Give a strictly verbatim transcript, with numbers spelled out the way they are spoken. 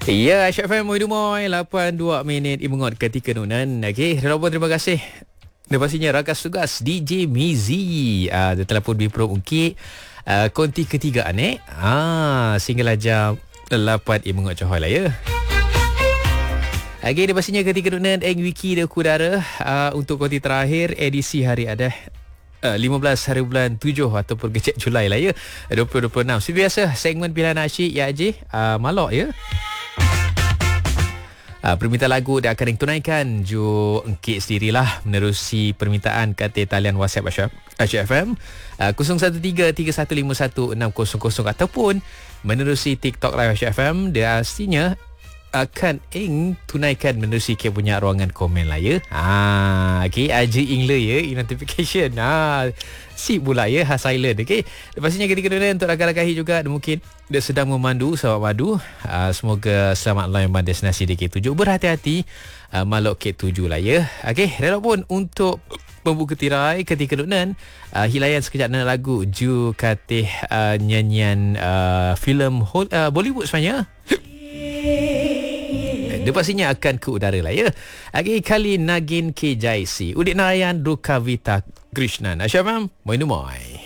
Ya, Aisyah F M Muhidu Moy lapan dua minit imungot ketika nunan. Okey, walaupun terima kasih. Dan pastinya rakas tugas D J Mizi. Ah, uh, telah pun diperungkit uh, konti ketiga ni. Ah, sehinggalah jam lapan imungot cohoi lah ya. Okey, dan pastinya ketika nunan eng wiki de kudara uh, untuk konti terakhir edisi hari ada Uh, lima belas hari bulan tujuh ataupun kecek Julai lah ya dua ribu dua puluh enam. Seperti biasa segmen pilihan asyik ya Haji uh, Malok ya. Uh, permintaan lagu dia akan ditunaikan Ju engkit sendirilah menerusi permintaan kata talian WhatsApp Asyik F M uh, kosong satu tiga tiga satu lima satu enam kosong kosong ataupun menerusi TikTok Live Asyik F M. Dia aslinya akan ing tunaikan menerusi ke punya ruangan komen lah ya. Ha, okey, aja ing le ya, notification. Ha, sip pula ya, ha silent. Okey. Lepasnya ketika dunia untuk rakan-rakan juga mungkin dia sedang memandu sahabat madu. Ha, semoga selamat layan destinasi di K tujuh. Berhati-hati uh, maluk K tujuh lah ya. Okey, rela pun untuk membuka tirai ketika dunia uh, hilayan sekejap dengan lagu Ju katih uh, nyanyian uh, filem uh, Bollywood sebenarnya. Dia pastinya akan ke udara lah ya. Lagi kali Nagin K J C Udik Narayan Dukavita Krishnan Asyamam Moinumoi.